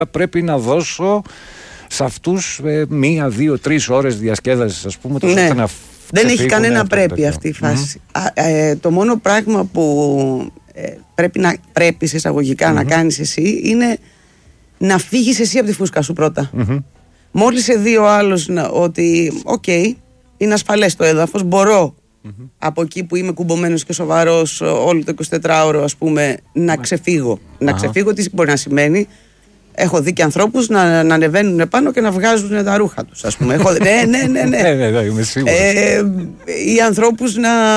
πρέπει να δώσω σε αυτούς 1, 2, 3 ώρες διασκέδασης, ας πούμε. Ναι. Δεν έχει κανένα πρέπει αυτή η φάση. Το μόνο πράγμα που πρέπει σε εισαγωγικά να κάνεις εσύ είναι να φύγεις εσύ από τη φούσκα σου πρώτα. Μόλις σε δει ο άλλος ότι είναι ασφαλές το έδαφος, μπορώ από εκεί που είμαι κουμπωμένος και σοβαρός όλο το 24ωρο, ας πούμε, να ξεφύγω. Να ξεφύγω, τι μπορεί να σημαίνει? Έχω δει και ανθρώπους να ανεβαίνουν πάνω και να βγάζουν τα ρούχα τους, ας πούμε. Ναι, είμαι σίγουρος. Ή ανθρώπους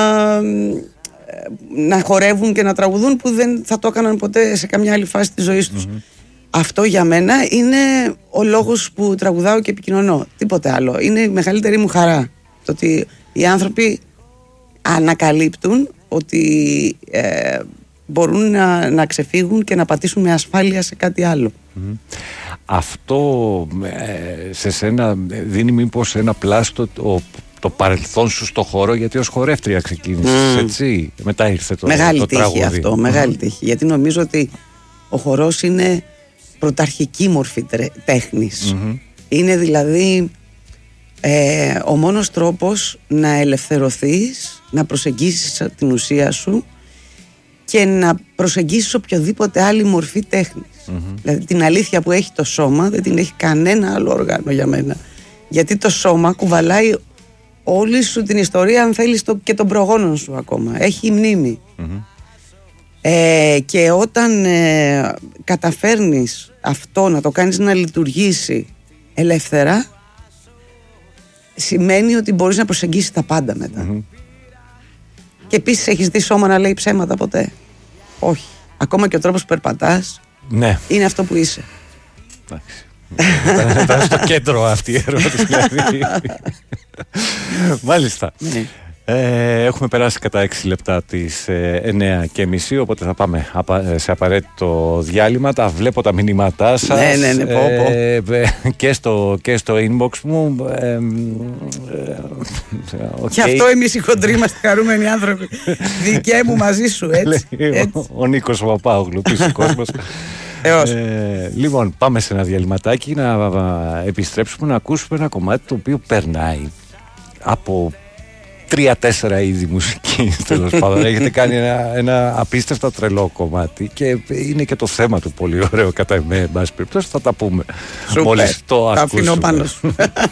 να χορεύουν και να τραγουδούν που δεν θα το έκαναν ποτέ σε καμιά άλλη φάση της ζωής τους. Αυτό για μένα είναι ο λόγος που τραγουδάω και επικοινωνώ. Τίποτε άλλο. Είναι η μεγαλύτερη μου χαρά. Το ότι οι άνθρωποι ανακαλύπτουν ότι μπορούν να ξεφύγουν και να πατήσουν με ασφάλεια σε κάτι άλλο. Αυτό σε σένα δίνει μήπως ένα πλάστο το παρελθόν σου στο χώρο, γιατί ως χορεύτρια ξεκίνησες, έτσι? Μετά ήρθε το τραγούδι. Αυτό, μεγάλη τύχη. Γιατί νομίζω ότι ο χορός είναι πρωταρχική μορφή τέχνης. Είναι δηλαδή ο μόνος τρόπος να ελευθερωθείς, να προσεγγίσεις την ουσία σου και να προσεγγίσεις οποιοδήποτε άλλη μορφή τέχνης. Δηλαδή την αλήθεια που έχει το σώμα δεν την έχει κανένα άλλο όργανο για μένα. Γιατί το σώμα κουβαλάει όλη σου την ιστορία, αν θέλεις, και των προγόνων σου ακόμα. Έχει μνήμη. Και όταν καταφέρνεις αυτό να το κάνεις να λειτουργήσει ελεύθερα, σημαίνει ότι μπορείς να προσεγγίσεις τα πάντα μετά. Και επίσης, έχεις δει σώμα να λέει ψέματα ποτέ? Όχι. Ακόμα και ο τρόπος που περπατάς είναι αυτό που είσαι. Ήταν στο κέντρο αυτή η ερώτηση. Μάλιστα. Έχουμε περάσει κατά 6 λεπτά τις 9:30, οπότε θα πάμε σε απαραίτητο διάλειμμα. Τα βλέπω τα μηνύματά σας. Και στο inbox μου. Και αυτό εμείς οι χοντροί είμαστε χαρούμενοι άνθρωποι. Δικαί μου μαζί σου, έτσι. Ο Νίκος Παπάγλου, πίσω κόσμος. Λοιπόν, πάμε σε ένα διαλυματάκι να επιστρέψουμε να ακούσουμε ένα κομμάτι το οποίο περνάει από 3-4 είδη μουσική, τέλος πάντων. Έχετε κάνει ένα απίστευτα τρελό κομμάτι και είναι και το θέμα του πολύ ωραίο κατά εμέ, εν πάση περιπτώσει. Θα τα πούμε μόλις το ακούσουμε. Πάνω σου.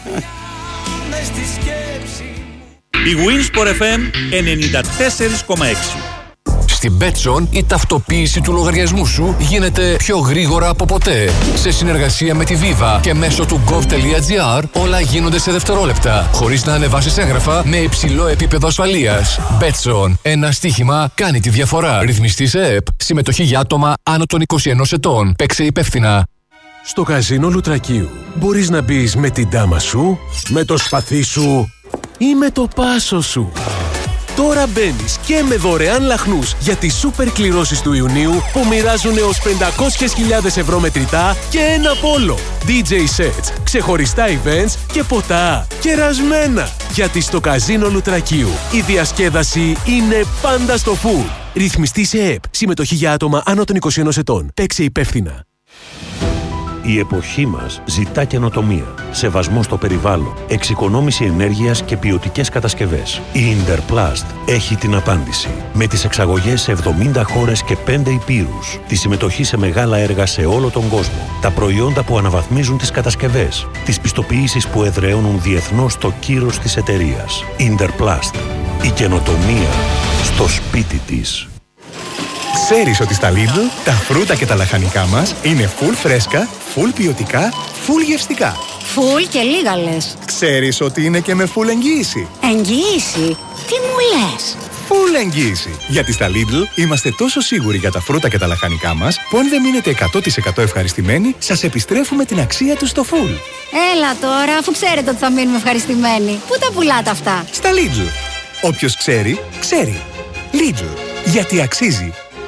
Η Winsport FM 94,6. Στην Betson η ταυτοποίηση του λογαριασμού σου γίνεται πιο γρήγορα από ποτέ. Σε συνεργασία με τη Viva και μέσω του gov.gr όλα γίνονται σε δευτερόλεπτα, χωρίς να ανεβάσεις έγγραφα, με υψηλό επίπεδο ασφαλείας. Betson. Ένα στοίχημα κάνει τη διαφορά. Ρυθμιστή σε ΕΕΠ. Συμμετοχή για άτομα άνω των 21 ετών. Παίξε υπεύθυνα. Στο καζίνο Λουτρακίου μπορείς να μπεις με την τάμα σου, με το σπαθί σου ή με το πάσο σου. Τώρα μπαίνεις και με δωρεάν λαχνούς για τις σούπερ κληρώσεις του Ιουνίου που μοιράζουν έως 500.000 ευρώ μετρητά και ένα πόλο. DJ sets, ξεχωριστά events και ποτά κερασμένα. Γιατί στο καζίνο Λουτρακίου η διασκέδαση είναι πάντα στο full. Ρυθμιστή σε ΕΕΠ. Συμμετοχή για άτομα άνω των 21 ετών. Παίξε υπεύθυνα. Η εποχή μας ζητά καινοτομία, σεβασμό στο περιβάλλον, εξοικονόμηση ενέργειας και ποιοτικές κατασκευές. Η Interplast έχει την απάντηση. Με τις εξαγωγές σε 70 χώρες και 5 υπήρους, τη συμμετοχή σε μεγάλα έργα σε όλο τον κόσμο, τα προϊόντα που αναβαθμίζουν τις κατασκευές, τις πιστοποιήσεις που εδραιώνουν διεθνώς το κύρος της εταιρείας. Interplast. Η καινοτομία στο σπίτι της. Ξέρεις ότι στα Lidl τα φρούτα και τα λαχανικά μας είναι full φρέσκα, full ποιοτικά, full γευστικά. Full και λίγα λες. Ξέρεις ότι είναι και με full εγγύηση. Εγγύηση? Τι μου λες? Full εγγύηση. Γιατί στα Lidl είμαστε τόσο σίγουροι για τα φρούτα και τα λαχανικά μας που αν δεν μείνετε 100% ευχαριστημένοι, σας επιστρέφουμε την αξία τους στο full. Έλα τώρα, αφού ξέρετε ότι θα μείνουμε ευχαριστημένοι. Πού τα πουλάτε αυτά? Στα Lidl. Όποιος ξέρει, ξέρει. Lidl. Γιατί αξίζει.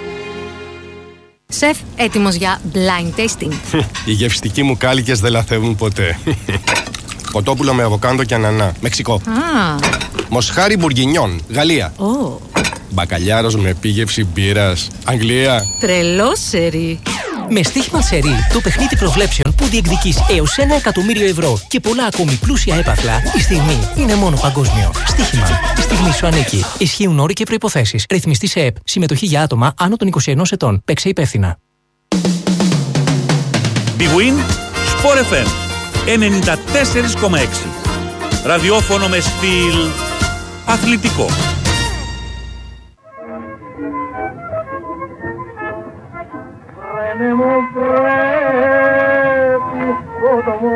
Σεφ, έτοιμος για blind tasting? Οι γευστικοί μου κάλικες δεν λαθεύουν ποτέ. Κοτόπουλο με αβοκάντο και ανανά, Μεξικό. Μοσχάρι μπουργκινιόν, Γαλλία. Μπακαλιάρος με επίγευση μπύρας, Αγγλία. Τρελό σερί. Με στοίχημα Σερί, το παιχνίδι προβλέψεων που διεκδικείς έως 1 εκατομμύριο ευρώ και πολλά ακόμη πλούσια έπαθλα, η στιγμή είναι μόνο παγκόσμιο. Στοίχημα. Η στιγμή σου ανήκει. Ισχύουν όροι και προϋποθέσεις. Ρυθμιστή σε ΕΠ. Συμμετοχή για άτομα άνω των 21 ετών. Παίξε υπεύθυνα. Big Win Sport FM 94,6. Ραδιόφωνο με στυλ αθλητικό. Μου πρέπει,